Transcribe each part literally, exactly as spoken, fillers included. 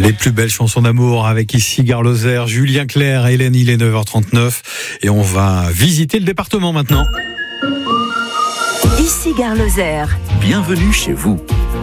Les plus belles chansons d'amour avec ici Gare Lozère, Julien Clerc, Hélène, il est neuf heures trente-neuf et on va visiter le département maintenant. Ici Gare Lozère. Bienvenue chez vous.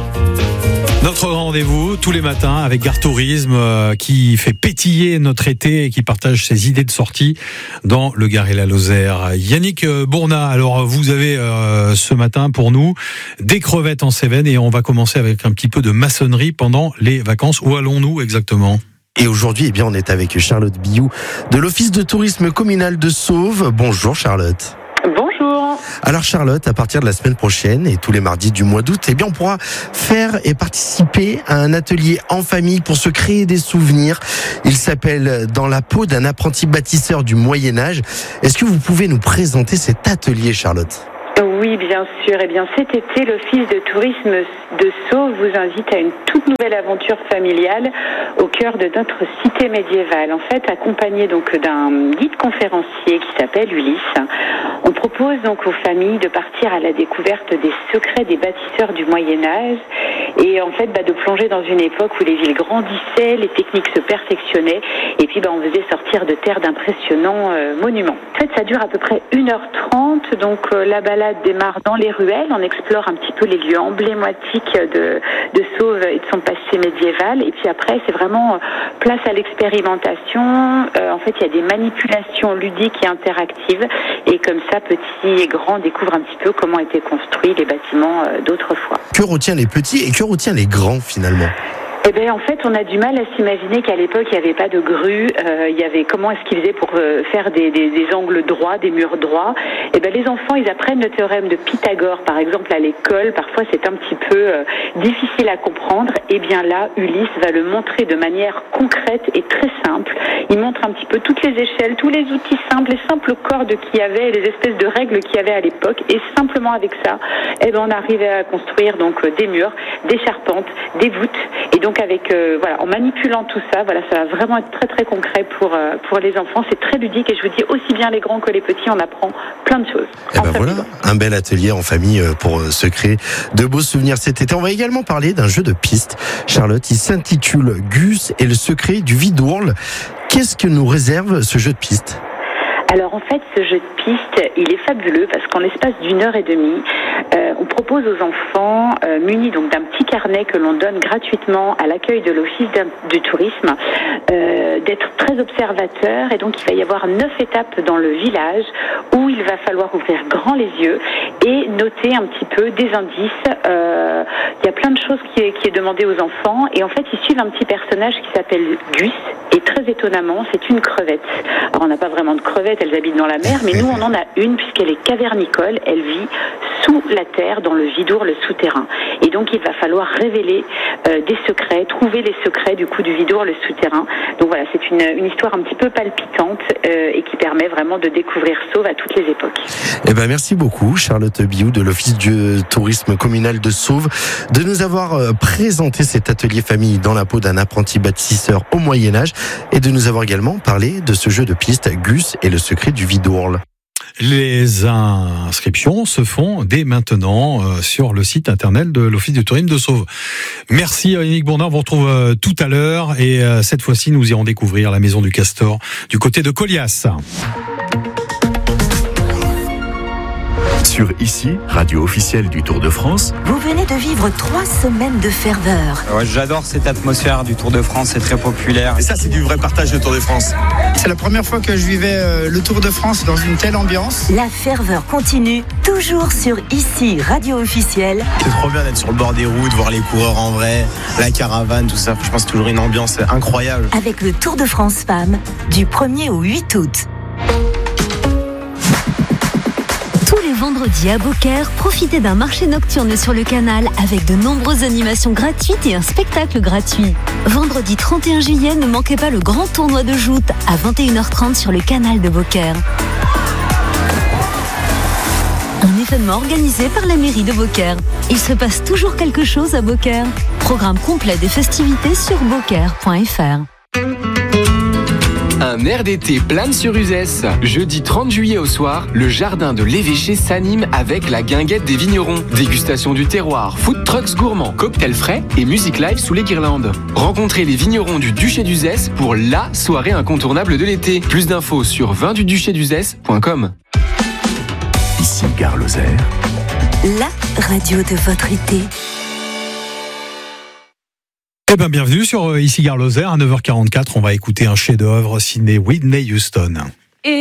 Notre rendez-vous tous les matins avec Gare Tourisme euh, qui fait pétiller notre été et qui partage ses idées de sortie dans le Gard et la Lozère. Yannick Bournat, alors vous avez euh, ce matin pour nous des crevettes en Cévennes et on va commencer avec un petit peu de maçonnerie pendant les vacances. Où allons-nous exactement ? Et aujourd'hui, eh bien, on est avec Charlotte Billou de l'Office de tourisme communal de Sauve. Bonjour Charlotte. Bonjour. Alors Charlotte, à partir de la semaine prochaine et tous les mardis du mois d'août, eh bien on pourra faire et participer à un atelier en famille pour se créer des souvenirs. Il s'appelle « Dans la peau d'un apprenti bâtisseur du Moyen-Âge ». Est-ce que vous pouvez nous présenter cet atelier, Charlotte ? Oui, bien sûr. Eh bien, cet été, l'Office de tourisme de Sauve vous invite à une toute nouvelle aventure familiale au cœur de notre cité médiévale. En fait, accompagné donc d'un guide conférencier qui s'appelle Ulysse, on propose donc aux familles de partir à la découverte des secrets des bâtisseurs du Moyen-Âge et en fait bah, de plonger dans une époque où les villes grandissaient, les techniques se perfectionnaient et puis bah, on faisait sortir de terre d'impressionnants euh, monuments. En fait, ça dure à peu près une heure trente, donc euh, la balade démarre dans les ruelles, on explore un petit peu les lieux emblématiques de, de Sauve et de son passé médiéval et puis après c'est vraiment euh, place à l'expérimentation. Euh, en fait, il y a des manipulations ludiques et interactives et comme ça, petits et grands découvrent un petit peu comment étaient construits les bâtiments euh, d'autrefois. Que retient les petits et que retient les grands finalement ? Eh bien, en fait, on a du mal à s'imaginer qu'à l'époque, il n'y avait pas de grue. Euh, il y avait comment est-ce qu'ils faisaient pour euh, faire des, des, des angles droits, des murs droits. Eh bien, les enfants, ils apprennent le théorème de Pythagore, par exemple, à l'école. Parfois, c'est un petit peu euh, difficile à comprendre. Eh bien, là, Ulysse va le montrer de manière concrète et très simple. Il montre un petit peu toutes les échelles, tous les outils simples, les simples cordes qu'il y avait, les espèces de règles qu'il y avait à l'époque. Et simplement avec ça, eh bien, on arrivait à construire donc des murs, des charpentes, des voûtes. Et donc, avec euh, voilà, en manipulant tout ça, voilà, ça va vraiment être très très concret pour euh, pour les enfants. C'est très ludique et je vous dis aussi bien les grands que les petits, on apprend plein de choses. Et ben voilà, un bel atelier en famille pour se créer de beaux souvenirs cet été. On va également parler d'un jeu de piste. Charlotte, il s'intitule Gus et le secret du Vidourle. Qu'est-ce que nous réserve ce jeu de piste ? Alors en fait, ce jeu de piste, il est fabuleux parce qu'en l'espace d'une heure et demie, euh, on propose aux enfants, euh, munis donc d'un petit carnet que l'on donne gratuitement à l'accueil de l'Office du tourisme, euh, d'être très observateurs. Et donc il va y avoir neuf étapes dans le village où il va falloir ouvrir grand les yeux et noter un petit peu des indices. Euh, il y a plein de choses qui est, qui est demandé aux enfants et en fait ils suivent un petit personnage qui s'appelle Gus et très étonnamment c'est une crevette. Alors on n'a pas vraiment de crevette, elles habitent dans la mer, mais nous on en a une puisqu'elle est cavernicole, elle vit sous la terre dans le Vidourle souterrain. Et donc il va falloir révéler euh, des secrets, trouver les secrets du coup du Vidourle souterrain. Donc voilà, c'est une, une histoire un petit peu palpitante euh, et qui permet vraiment de découvrir Sauve à toutes les époques. Eh ben merci beaucoup Charlotte Billou de l'Office du tourisme communal de Sauve de nous avoir présenté cet atelier famille dans la peau d'un apprenti bâtisseur au Moyen-Âge et de nous avoir également parlé de ce jeu de piste Gus et le secret du Vidourle. Les inscriptions se font dès maintenant euh, sur le site internet de l'Office du tourisme de Sauve. Merci Yannick Bournat, on vous retrouve euh, tout à l'heure et euh, cette fois-ci nous irons découvrir la maison du Castor du côté de Colias. Sur Ici, radio officielle du Tour de France. Vous venez de vivre trois semaines de ferveur. Ouais, j'adore cette atmosphère du Tour de France, c'est très populaire. Et ça, c'est du vrai partage de Tour de France. C'est la première fois que je vivais euh, le Tour de France dans une telle ambiance. La ferveur continue, toujours sur Ici, radio officielle. C'est trop bien d'être sur le bord des routes, voir les coureurs en vrai, la caravane, tout ça. Je pense toujours une ambiance incroyable. Avec le Tour de France Femmes, du premier au huit août. Tous les vendredis à Beaucaire, profitez d'un marché nocturne sur le canal avec de nombreuses animations gratuites et un spectacle gratuit. Vendredi trente et un juillet, ne manquez pas le grand tournoi de joute à vingt et une heures trente sur le canal de Beaucaire. Un événement organisé par la mairie de Beaucaire. Il se passe toujours quelque chose à Beaucaire. Programme complet des festivités sur beaucaire point f r. Un air d'été plane sur Uzès. Jeudi trente juillet au soir, le jardin de l'évêché s'anime avec la guinguette des vignerons. Dégustation du terroir, food trucks gourmands, cocktails frais et musique live sous les guirlandes. Rencontrez les vignerons du Duché d'Uzès pour la soirée incontournable de l'été. Plus d'infos sur vin du duché d'uzès point com. Ici Gare Lozère. La radio de votre été. Eh bien, bienvenue sur Ici Gare Lozère. À neuf heures quarante-quatre, on va écouter un chef-d'œuvre signé Whitney Houston.